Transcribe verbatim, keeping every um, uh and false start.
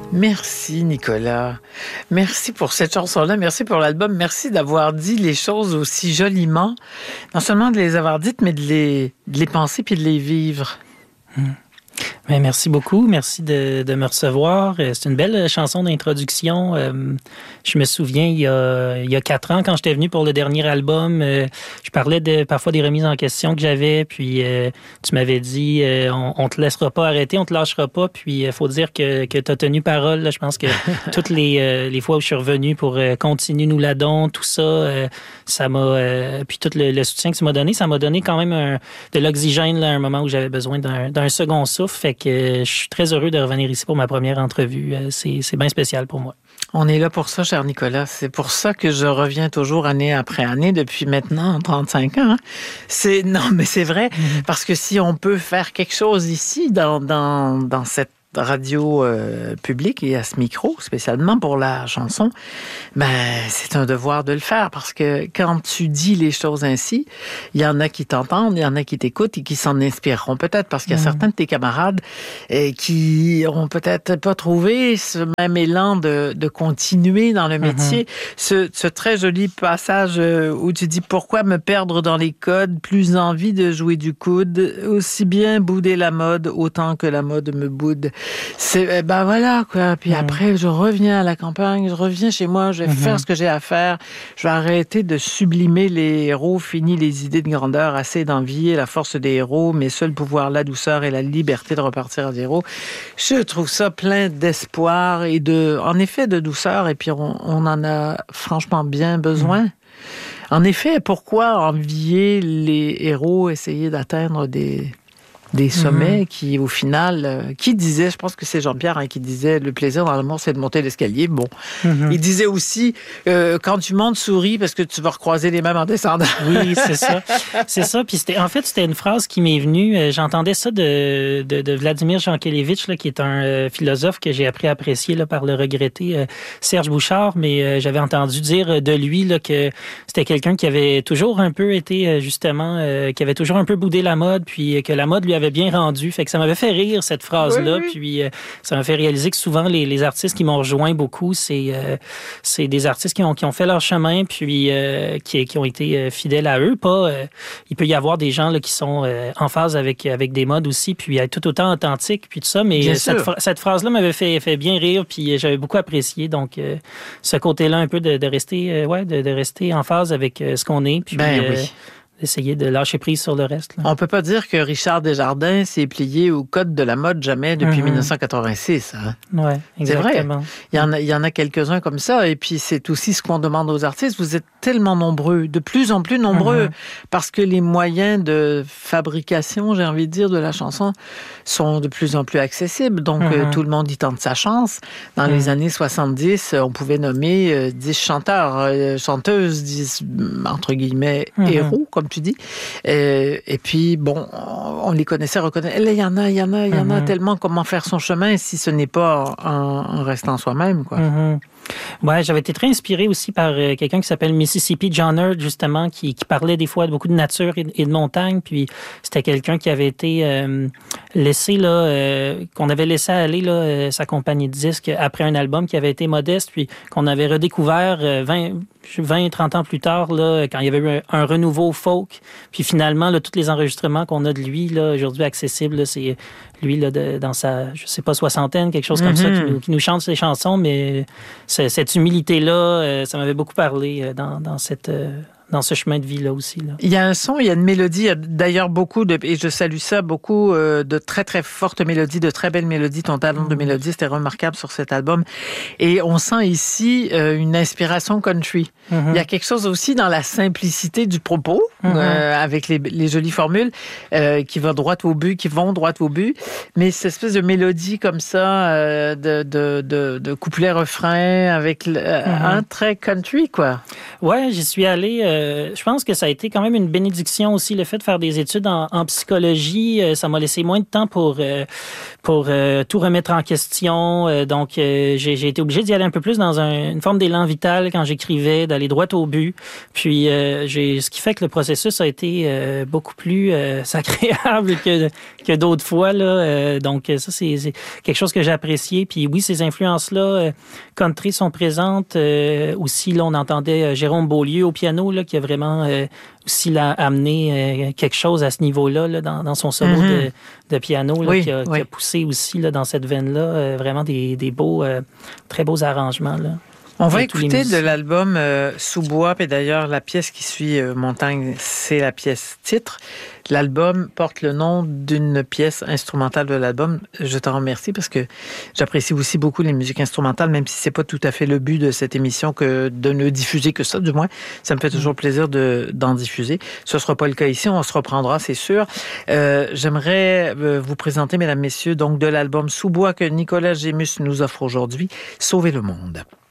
Merci Nicolas. Merci pour cette chanson-là. Merci pour l'album. Merci d'avoir dit les choses aussi joliment. Non seulement de les avoir dites, mais de les, de les penser puis de les vivre. Hum. Bien, merci beaucoup. Merci de, de me recevoir. C'est une belle chanson d'introduction. Euh, je me souviens, il y, a, il y a quatre ans, quand j'étais venu pour le dernier album, euh, je parlais de, parfois des remises en question que j'avais. Puis, euh, tu m'avais dit, euh, on, on te laissera pas arrêter, on te lâchera pas. Puis, il faut dire que, que tu as tenu parole. Là. Je pense que toutes les, euh, les fois où je suis revenu pour euh, continuer nous la don, tout ça, euh, ça m'a... Euh, puis, tout le, le soutien que tu m'as donné, ça m'a donné quand même un, de l'oxygène là, à un moment où j'avais besoin d'un, d'un second souffle. Fait que je suis très heureux de revenir ici pour ma première entrevue. C'est, c'est bien spécial pour moi. On est là pour ça, cher Nicolas. C'est pour ça que je reviens toujours année après année depuis maintenant trente-cinq ans. C'est, non, mais c'est vrai, mm-hmm. parce que si on peut faire quelque chose ici dans, dans, dans cette radio euh, publique et à ce micro, spécialement pour la chanson, ben c'est un devoir de le faire parce que quand tu dis les choses ainsi, il y en a qui t'entendent, il y en a qui t'écoutent et qui s'en inspireront peut-être parce qu'il y a mmh. certains de tes camarades euh, qui ont peut-être pas trouvé ce même élan de, de continuer dans le métier. Mmh. Ce, ce très joli passage où tu dis « Pourquoi me perdre dans les codes? Plus envie de jouer du coude, aussi bien bouder la mode autant que la mode me boude. » C'est, ben voilà, quoi. Puis mmh. après, je reviens à la campagne, je reviens chez moi, je vais mmh. faire ce que j'ai à faire. Je vais arrêter de sublimer les héros, fini les idées de grandeur, assez d'envier la force des héros, mais seul pouvoir, la douceur et la liberté de repartir à zéro. Je trouve ça plein d'espoir et de, en effet, de douceur. Et puis, on, on en a franchement bien besoin. Mmh. En effet, pourquoi envier les héros, essayer d'atteindre des... des sommets mmh. qui, au final, euh, qui disait, je pense que c'est Jean-Pierre hein, qui disait, le plaisir dans l'amour, c'est de monter l'escalier. Bon, mmh. il disait aussi, euh, quand tu montes, souris parce que tu vas recroiser les mêmes en descendant. Oui, c'est ça. C'est ça. Puis c'était, en fait, c'était une phrase qui m'est venue. Euh, j'entendais ça de, de, de Vladimir Jankélévitch, là, qui est un euh, philosophe que j'ai appris à apprécier là, par le regretté euh, Serge Bouchard. Mais euh, j'avais entendu dire de lui là, que c'était quelqu'un qui avait toujours un peu été, euh, justement, euh, qui avait toujours un peu boudé la mode, puis que la mode lui avait bien rendu. Fait que ça m'avait fait rire, cette phrase-là. Oui, oui. Puis euh, ça m'a fait réaliser que souvent, les, les artistes qui m'ont rejoint beaucoup, c'est, euh, c'est des artistes qui ont, qui ont fait leur chemin, puis euh, qui, qui ont été euh, fidèles à eux. Pas, euh, il peut y avoir des gens là, qui sont euh, en phase avec, avec des modes aussi, puis être tout autant authentiques, puis tout ça. Mais euh, cette, cette phrase-là m'avait fait, fait bien rire, puis j'avais beaucoup apprécié. Donc, euh, ce côté-là, un peu de, de rester euh, ouais, de, de rester en phase avec euh, ce qu'on est. Puis, ben euh, oui. Essayer de lâcher prise sur le reste. Là. On peut pas dire que Richard Desjardins s'est plié au code de la mode jamais depuis mm-hmm. dix-neuf cent quatre-vingt-six. Hein? Oui, exactement. C'est vrai. Il y en a, il y en a quelques-uns comme ça. Et puis, c'est aussi ce qu'on demande aux artistes. Vous êtes tellement nombreux, de plus en plus nombreux, mm-hmm. parce que les moyens de fabrication, j'ai envie de dire, de la chanson sont de plus en plus accessibles. Donc, mm-hmm. euh, tout le monde y tente sa chance. Dans mm-hmm. les années soixante-dix, on pouvait nommer euh, dix chanteurs, euh, chanteuses, dix, entre guillemets, mm-hmm. héros, comme tu dis. Euh, et puis, bon, on les connaissait, reconnaissait. Là, il y en a, il y en a, il y en a mm-hmm. tellement. Comment faire son chemin si ce n'est pas en, en restant soi-même, quoi. Mm-hmm. Ouais, j'avais été très inspiré aussi par euh, quelqu'un qui s'appelle Mississippi John Hurt, justement, qui, qui parlait des fois de beaucoup de nature et, et de montagne. Puis c'était quelqu'un qui avait été euh, laissé, là, euh, qu'on avait laissé aller, là, euh, sa compagnie de disques après un album qui avait été modeste, puis qu'on avait redécouvert euh, vingt, trente ans plus tard, là, quand il y avait eu un, un renouveau folk. Puis finalement, là, tous les enregistrements qu'on a de lui, là, aujourd'hui accessibles, là, c'est lui, là, de, dans sa, je sais pas, soixantaine, quelque chose comme mm-hmm. ça, qui nous, qui nous chante ses chansons, mais cette humilité-là, euh, ça m'avait beaucoup parlé euh, dans, dans cette... Euh, dans ce chemin de vie-là aussi. Là. Il y a un son, il y a une mélodie, il y a d'ailleurs beaucoup de, et je salue ça, beaucoup euh, de très, très fortes mélodies, de très belles mélodies. Ton talent mmh. de mélodie, c'était remarquable sur cet album. Et on sent ici euh, une inspiration country. Mmh. Il y a quelque chose aussi dans la simplicité du propos, mmh. euh, avec les, les jolies formules, euh, qui vont droit au but, qui vont droit au but. Mais cette espèce de mélodie comme ça, euh, de, de, de, de couplet-refrain, avec le, mmh. un trait country, quoi. Ouais, j'y suis allé... Euh... euh, je pense que ça a été quand même une bénédiction aussi, le fait de faire des études en, en psychologie. Euh, ça m'a laissé moins de temps pour euh, pour euh, tout remettre en question. Euh, donc, euh, j'ai, j'ai été obligé d'y aller un peu plus dans un, une forme d'élan vital quand j'écrivais, d'aller droit au but. Puis, euh, j'ai, ce qui fait que le processus a été euh, beaucoup plus euh, agréable que que d'autres fois là. Euh, donc, ça c'est, c'est quelque chose que j'ai apprécié. Puis, oui, ces influences-là, euh, country sont présentes. Euh, aussi, là, on entendait euh, Jérôme Beaulieu au piano, là, qui a vraiment euh, aussi là, amené euh, quelque chose à ce niveau-là, là, dans, dans son solo mm-hmm. de, de piano, là, oui, qui, a, oui. qui a poussé aussi là, dans cette veine-là euh, vraiment des, des beaux, euh, très beaux arrangements, là. On va écouter de l'album euh, Sous-bois, et d'ailleurs la pièce qui suit euh, Montagne, c'est la pièce titre. L'album porte le nom d'une pièce instrumentale de l'album. Je t'en remercie parce que j'apprécie aussi beaucoup les musiques instrumentales, même si c'est pas tout à fait le but de cette émission que de ne diffuser que ça, du moins. Ça me fait toujours plaisir de, d'en diffuser. Ce sera pas le cas ici, on se reprendra, c'est sûr. Euh, j'aimerais vous présenter, mesdames, messieurs, donc de l'album Sous-bois que Nicolas Gémus nous offre aujourd'hui, Sauver le monde.